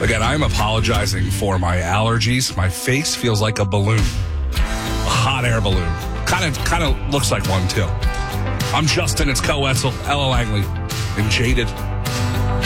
Again, I'm apologizing for my allergies. My face feels like a balloon. A hot air balloon. Kind of looks like one, too. I'm Justin. It's Co Wetzel, Ella Langley, and Jaded.